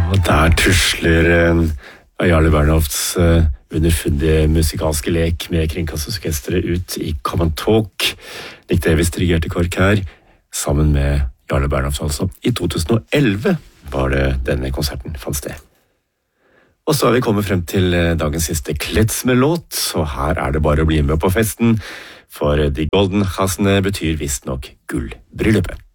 Og der tusler Jarle Bernhofts underfundige musikalske lek med Kringkastingsorkestret ut i Come and Talk. Nick Davis dirigerte KORK her, sammen med Jarle Bernhoft altså. I 2011 var det denne konserten fant sted. Og så er vi kommet frem til dagens siste kletsmelåt, så her er det bare å bli med på festen, for de golden chassene betyr visst nok gullbryllupet.